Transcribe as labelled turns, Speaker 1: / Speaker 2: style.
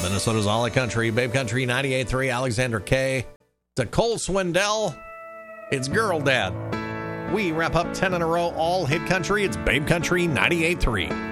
Speaker 1: Minnesota's All Country, Babe Country 98.3, Alexander K. To Cole Swindell, it's Girl Dad. We wrap up 10 in a row, all hit country. It's Babe Country 98.3.